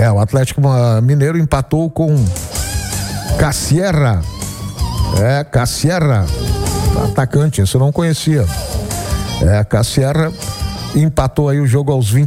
O Atlético Mineiro empatou com Cassierra. Cassierra, atacante, esse eu não conhecia. Cassierra empatou aí o jogo aos